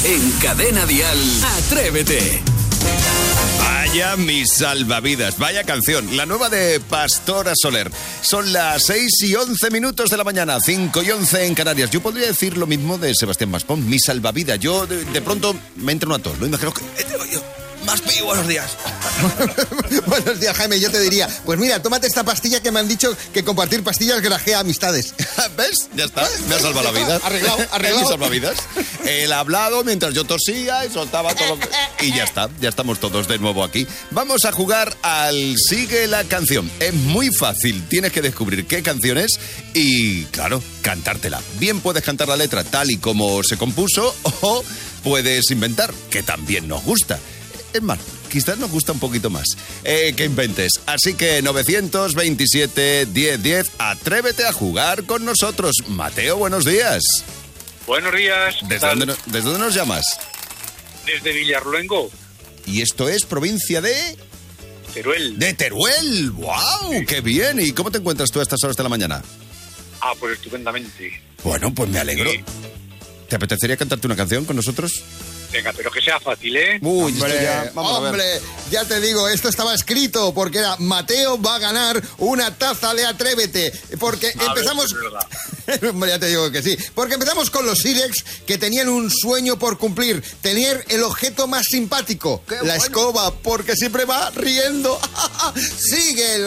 En Cadena Dial, Atrévete. Vaya mi salvavidas, vaya canción, la nueva de Pastora Soler. Son las 6:11 de la mañana, 5:11 en Canarias. Yo podría decir lo mismo de Sebastián Maspón, mi salvavidas. Yo de pronto me entra una tos, ¿no? Imagino que... Maspi, buenos días. Buenos días, Jaime. Yo te diría, pues mira, tómate esta pastilla que me han dicho que compartir pastillas grajea amistades. ¿Ves? Ya está, me ha salvado la vida. Arreglado. Mi salvavidas. Él ha hablado mientras yo tosía y soltaba todo. Y ya está, ya estamos todos de nuevo aquí. Vamos a jugar al Sigue la Canción. Es muy fácil, tienes que descubrir qué canción es y, claro, cantártela. Bien puedes cantar la letra tal y como se compuso o puedes inventar, que también nos gusta. Es más, quizás nos gusta un poquito más que inventes. Así que 927-1010, atrévete a jugar con nosotros. Mateo, buenos días. Buenos días. ¿Desde dónde nos llamas? Desde Villarluengo. Y esto es provincia de... Teruel. ¡De Teruel! ¡Wow! Sí. ¡Qué bien! ¿Y cómo te encuentras tú a estas horas de la mañana? Pues estupendamente. Bueno, pues me alegro. Sí. ¿Te apetecería cantarte una canción con nosotros? Venga, pero que sea fácil, ¿eh? Uy, hombre, ya te digo, esto estaba escrito porque era Mateo va a ganar una taza de Atrévete. Porque empezamos... Hombre, ya te digo que sí. Porque empezamos con los Silex que tenían un sueño por cumplir. Tener el objeto más simpático. La escoba, porque siempre va riendo. Sigue